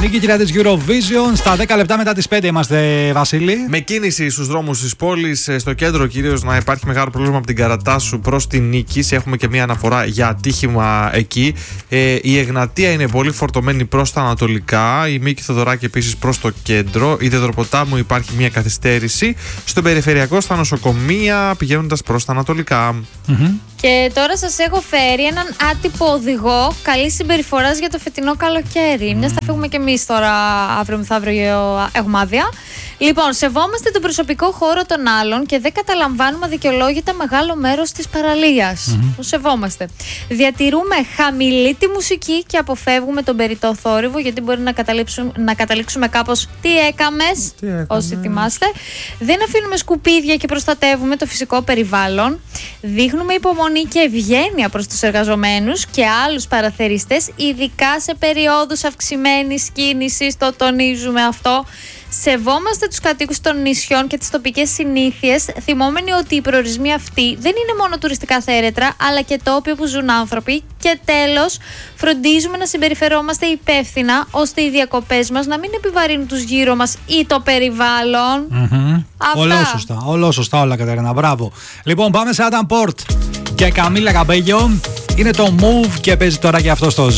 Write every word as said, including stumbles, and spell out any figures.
Νικήτρια της Eurovision. Στα δέκα λεπτά μετά τις πέντε είμαστε, Βασίλη. Με κίνηση στους δρόμους της πόλης, στο κέντρο κυρίως, να υπάρχει μεγάλο πρόβλημα από την Καρατάσου προς την Νίκη. Έχουμε και μία αναφορά για ατύχημα εκεί. Ε, η Εγνατία είναι πολύ φορτωμένη προς τα ανατολικά. Η Μίκη Θοδωράκη επίσης προς το κέντρο. Η Δεδροποτάμου υπάρχει μία καθυστέρηση. Στο περιφερειακό, στα νοσοκομεία, πηγαίνοντας προς τα ανατολικά. Mm-hmm. Και τώρα σας έχω φέρει έναν άτυπο οδηγό καλής συμπεριφοράς για το φετινό καλοκαίρι. Mm. Μιας θα φύγουμε κι εμείς τώρα, αύριο μεθαύριο έχουμε άδεια. Λοιπόν, σεβόμαστε τον προσωπικό χώρο των άλλων και δεν καταλαμβάνουμε αδικαιολόγητα μεγάλο μέρος της παραλίας. Mm-hmm. Το σεβόμαστε. Διατηρούμε χαμηλή τη μουσική και αποφεύγουμε τον περιττό θόρυβο, γιατί μπορεί να, να καταλήξουμε κάπως τι έκαμες, τι έκαμε. Όσοι θυμάστε. Δεν αφήνουμε σκουπίδια και προστατεύουμε το φυσικό περιβάλλον. Δείχνουμε υπομονή και ευγένεια προς τους εργαζομένους και άλλους παραθεριστές, ειδικά σε περιόδους αυξημένης κίνησης, το τονίζουμε αυτό. Σεβόμαστε τους κατοίκους των νησιών και τις τοπικές συνήθειες, θυμόμενοι ότι οι προορισμοί αυτοί δεν είναι μόνο τουριστικά θέρετρα, αλλά και τόποι που ζουν άνθρωποι. Και τέλος, φροντίζουμε να συμπεριφερόμαστε υπεύθυνα, ώστε οι διακοπές μας να μην επιβαρύνουν τους γύρω μας ή το περιβάλλον. Mm-hmm. Ολόσωστα, ολόσωστα όλα, Κατερίνα, μπράβο. Λοιπόν, πάμε σε Adam Port και Καμίλα Καμπέγιο. Είναι το Move και παίζει τώρα και αυτό στο